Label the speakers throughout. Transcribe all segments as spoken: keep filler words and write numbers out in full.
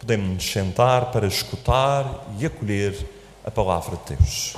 Speaker 1: podemos nos sentar para escutar e acolher a palavra de Deus.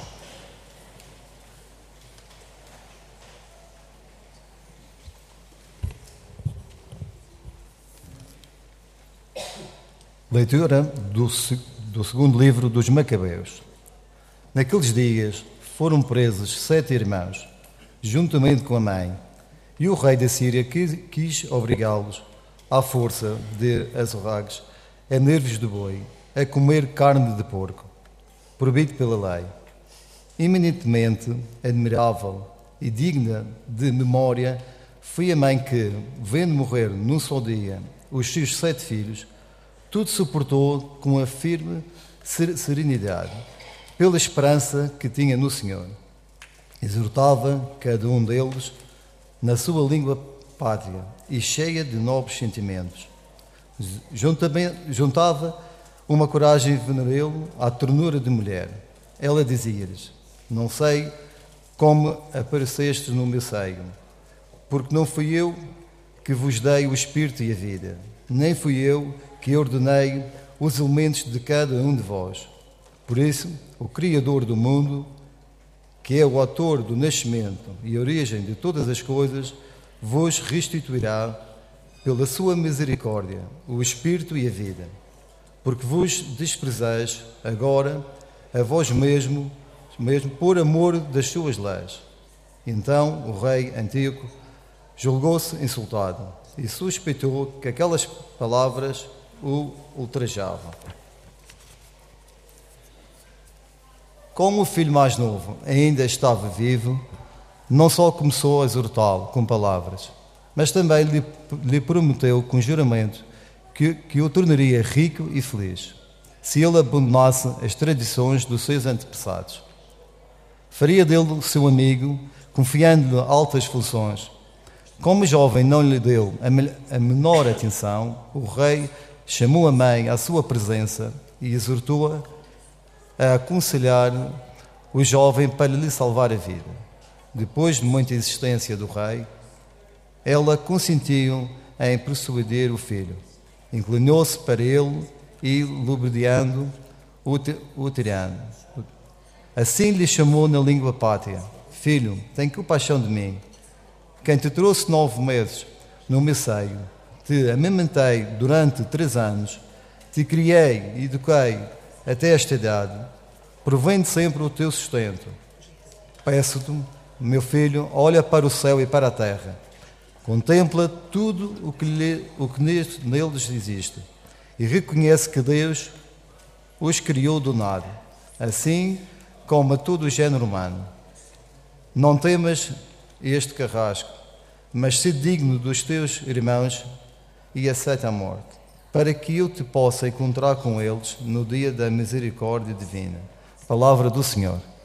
Speaker 2: Leitura do, do segundo livro dos Macabeus. Naqueles dias foram presos sete irmãos, juntamente com a mãe, e o rei da Síria quis, quis obrigá-los, à força de azorragues, a nervos de boi, a comer carne de porco, proibido pela lei. Eminentemente admirável e digna de memória foi a mãe que, vendo morrer num só dia os seus sete filhos, tudo suportou com a firme serenidade, pela esperança que tinha no Senhor. Exortava cada um deles na sua língua pátria e cheia de nobres sentimentos. Juntava uma coragem veneril à ternura de mulher. Ela dizia-lhes: não sei como aparecestes no meu seio, porque não fui eu que vos dei o espírito e a vida, nem fui eu que ordenei os elementos de cada um de vós. Por isso, o Criador do mundo, que é o autor do nascimento e a origem de todas as coisas, vos restituirá, pela sua misericórdia, o espírito e a vida. Porque vos desprezais agora a vós mesmo, mesmo por amor das suas leis. Então o rei Antíoco julgou-se insultado e suspeitou que aquelas palavras o ultrajavam. Como o filho mais novo ainda estava vivo, não só começou a exortá-lo com palavras, mas também lhe, lhe prometeu com juramento que, que o tornaria rico e feliz, se ele abandonasse as tradições dos seus antepassados. Faria dele seu amigo, confiando-lhe altas funções. Como o jovem não lhe deu a menor atenção, o rei chamou a mãe à sua presença e exortou-a a aconselhar o jovem para lhe salvar a vida. Depois de muita insistência do rei, ela consentiu em persuadir o filho. Inclinou-se para ele e, lubriando, o tirando. Assim lhe chamou na língua pátria: filho, tem compaixão de mim. Quem te trouxe nove meses no meu seio, te amamentei durante três anos, te criei e eduquei até esta idade, provendo sempre o teu sustento. Peço-te, meu filho, olha para o céu e para a terra, contempla tudo o que, lhe, o que neles existe e reconhece que Deus os criou do nada, assim como a todo o género humano. Não temas este carrasco, mas se digno dos teus irmãos e aceita a morte, para que eu te possa encontrar com eles no dia da misericórdia divina. Palavra do Senhor.